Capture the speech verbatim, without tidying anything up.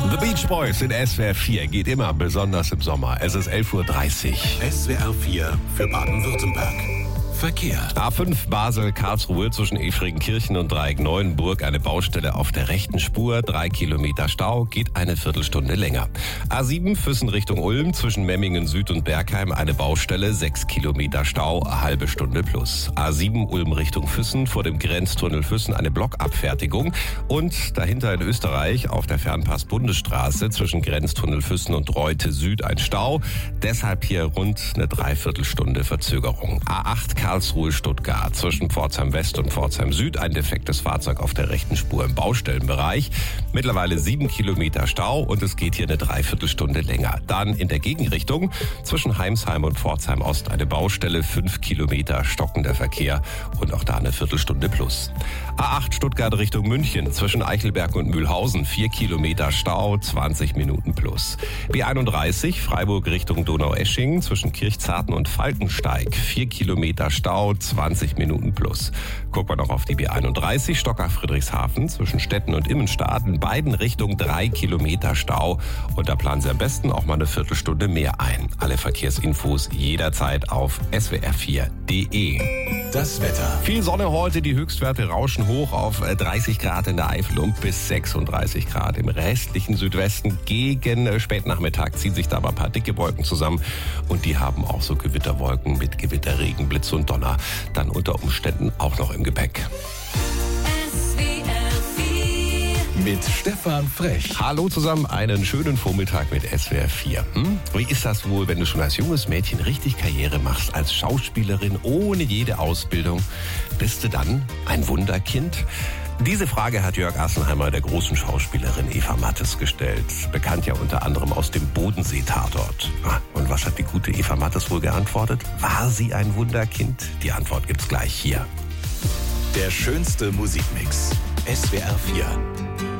The Beach Boys in S W R vier geht immer, besonders im Sommer. Es ist elf Uhr dreißig. S W R vier für Baden-Württemberg. Verkehr. A fünf Basel-Karlsruhe zwischen Efringenkirchen und Dreieck-Neuenburg. Eine Baustelle auf der rechten Spur. Drei Kilometer Stau, geht eine Viertelstunde länger. A sieben Füssen Richtung Ulm zwischen Memmingen Süd und Bergheim. Eine Baustelle, sechs Kilometer Stau, eine halbe Stunde plus. A sieben Ulm Richtung Füssen, vor dem Grenztunnel Füssen eine Blockabfertigung. Und dahinter in Österreich auf der Fernpass-Bundesstraße zwischen Grenztunnel Füssen und Reute Süd ein Stau. Deshalb hier rund eine Dreiviertelstunde Verzögerung. A acht Karlsruhe-Stuttgart zwischen Pforzheim West und Pforzheim Süd ein defektes Fahrzeug auf der rechten Spur im Baustellenbereich. Mittlerweile sieben Kilometer Stau und es geht hier eine Dreiviertelstunde länger. Dann in der Gegenrichtung zwischen Heimsheim und Pforzheim Ost eine Baustelle, fünf Kilometer stockender Verkehr und auch da eine Viertelstunde plus. A acht Stuttgart Richtung München zwischen Eichelberg und Mühlhausen, vier Kilometer Stau, zwanzig Minuten plus. B einunddreißig Freiburg Richtung Donaueschingen zwischen Kirchzarten und Falkensteig, vier Kilometer Stau, zwanzig Minuten plus. Gucken wir noch auf die B einunddreißig Stockach-Friedrichshafen zwischen Stetten und Immenstadt. In beiden Richtungen drei Kilometer Stau. Und da planen Sie am besten auch mal eine Viertelstunde mehr ein. Alle Verkehrsinfos jederzeit auf S W R vier punkt de. Das Wetter. Viel Sonne heute, die Höchstwerte rauschen hoch auf dreißig Grad in der Eifel und bis sechsunddreißig Grad im restlichen Südwesten. Gegen Spätnachmittag ziehen sich da aber ein paar dicke Wolken zusammen und die haben auch so Gewitterwolken mit Gewitterregen, Blitz und Donner dann unter Umständen auch noch im Gepäck. Mit Stefan Frech. Hallo zusammen, einen schönen Vormittag mit S W R vier. Hm? Wie ist das wohl, wenn du schon als junges Mädchen richtig Karriere machst, als Schauspielerin ohne jede Ausbildung? Bist du dann ein Wunderkind? Diese Frage hat Jörg Assenheimer der großen Schauspielerin Eva Mattes gestellt. Bekannt ja unter anderem aus dem Bodensee-Tatort. Und was hat die gute Eva Mattes wohl geantwortet? War sie ein Wunderkind? Die Antwort gibt's gleich hier. Der schönste Musikmix. S W R vier.